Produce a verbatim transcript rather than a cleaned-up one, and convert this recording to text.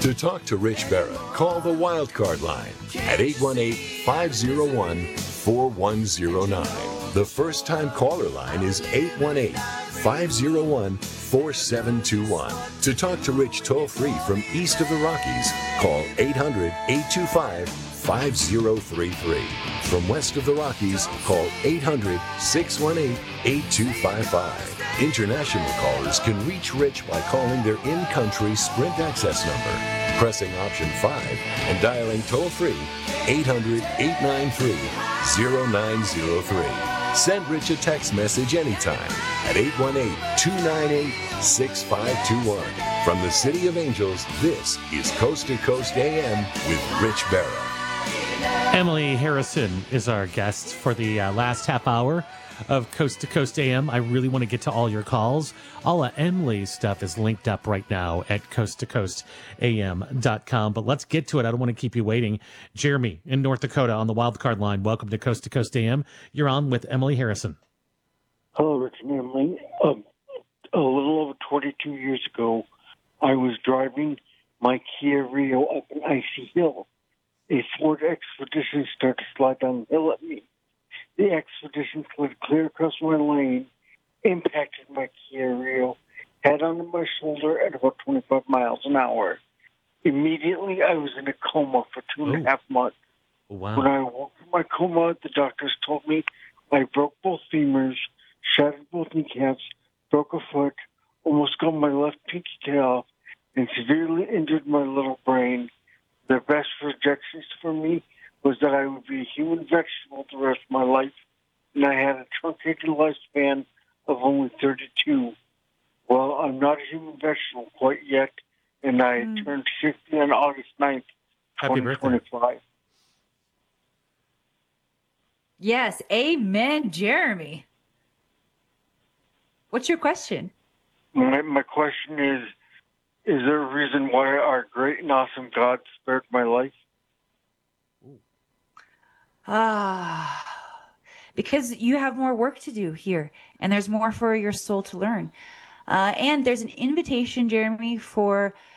To talk to Rich Berra, call the Wildcard line at eight one eight, five oh one, four one oh nine. The first-time caller line is eight one eight, five oh one, four seven two one. To talk to Rich toll-free from east of the Rockies, call eight hundred, eight two five, five oh three three. From west of the Rockies, call eight hundred, six one eight, eight two five five. International callers can reach Rich by calling their in-country Sprint access number, pressing option five, and dialing toll-free eight hundred, eight nine three, oh nine oh three. Send Rich a text message anytime at eight one eight, two nine eight, six five two one. From the City of Angels, this is Coast to Coast A M with Rich Berra. Emily Harrison is our guest for the uh, last half hour of Coast to Coast A M. I really want to get to all your calls. All of Emily's stuff is linked up right now at coast to coast a m dot com. But let's get to it. I don't want to keep you waiting. Jeremy in North Dakota on the wildcard line. Welcome to Coast to Coast A M. You're on with Emily Harrison. Hello, Rich and Emily. Um, a little over twenty-two years ago, I was driving my Kia Rio up an icy hill. A Ford Expedition started to slide down the hill at me. The Expedition slid clear across my lane, impacted my Kia Rio, head onto my shoulder at about twenty-five miles an hour. Immediately, I was in a coma for two and a half months. Wow. When I woke from my coma, the doctors told me I broke both femurs, shattered both kneecaps, broke a foot, almost got my left pinky tail off, and severely injured my little brain. The best projections for me was that I would be a human vegetable the rest of my life, and I had a truncated lifespan of only thirty-two. Well, I'm not a human vegetable quite yet, and I mm. turned fifty on August ninth, twenty twenty-five. Yes, amen, Jeremy. What's your question? My, my question is, is there a reason why our great and awesome God spared my life? Ah, because you have more work to do here, and there's more for your soul to learn. Uh, and there's an invitation, Jeremy, for